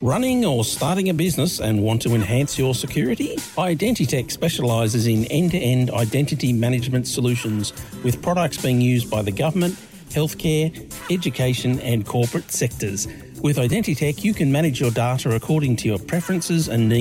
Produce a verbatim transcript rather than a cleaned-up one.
Running or starting a business and want to enhance your security? Identitech specialises in end-to-end identity management solutions with products being used by the government, healthcare, education and corporate sectors. With Identitech, you can manage your data according to your preferences and needs.